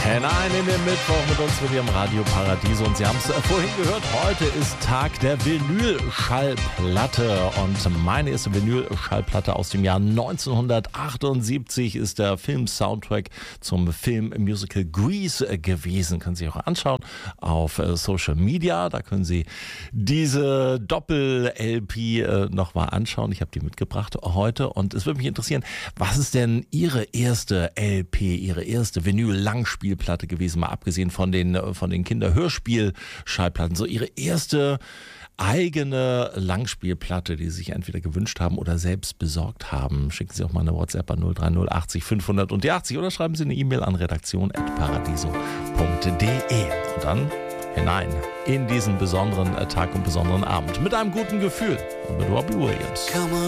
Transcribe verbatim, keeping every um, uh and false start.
Hinein in den Mittwoch mit uns mit Ihrem Radio Paradiso. Und Sie haben es vorhin gehört, heute ist Tag der Vinyl-Schallplatte. Und meine erste Vinyl-Schallplatte aus dem Jahr neunzehnhundertachtundsiebzig ist der Film-Soundtrack zum Film-Musical Grease gewesen. Können Sie sich auch anschauen auf Social Media. Da können Sie diese Doppel-L P äh, nochmal anschauen. Ich habe die mitgebracht heute. Und es würde mich interessieren, was ist denn Ihre erste L P, Ihre erste Vinyl-Langspielplatte gewesen, mal abgesehen von den, von den Kinder-Hörspiel-Schallplatten, so Ihre erste eigene Langspielplatte, die Sie sich entweder gewünscht haben oder selbst besorgt haben. Schicken Sie auch mal eine WhatsApp an null drei null achtzig fünfhundert und die achtzig oder schreiben Sie eine E-Mail an redaktion at paradiso punkt de. Und dann hinein in diesen besonderen Tag und besonderen Abend mit einem guten Gefühl und mit Robbie Williams. Come on.